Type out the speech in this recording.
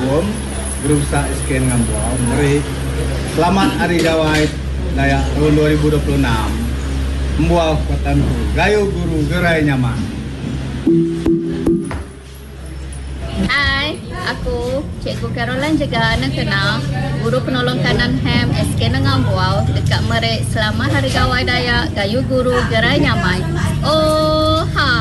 Assalamualaikum. Berusaha SK Ngambuau. Mari selamat Hari Gawai Dayak tahun 2026. Membuau Kotanku. Gayo guru gerai nyaman. Hai, aku Cikgu Caroline juga anak kenal guru penolong kanan HEM SK Ngambuau dekat Merik. Selamat Hari Gawai Dayak, gayu guru gerai nyaman. Oh, ha.